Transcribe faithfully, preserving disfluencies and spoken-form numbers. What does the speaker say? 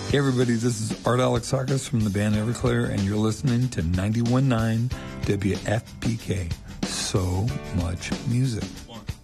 Hey everybody, this is Art Alexakis from the band Everclear, and you're listening to ninety-one point nine W F P K. So much music. One,